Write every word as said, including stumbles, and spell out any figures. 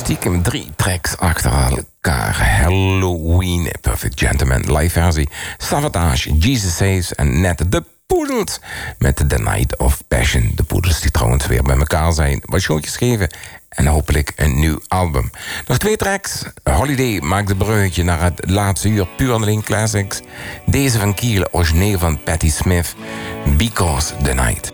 stiekem drie tracks achter elkaar. Halloween, Perfect Gentleman, live versie. Savatage, Jesus Saves en net de Poedels met The Night of Passion. De Poedels die trouwens weer bij elkaar zijn. Wat showtjes geven en hopelijk een nieuw album. Nog twee tracks. Holiday maakt de bruggetje naar het laatste uur. Puur alleen classics. Deze van Kiel, origineel van Patti Smith. Because the Night.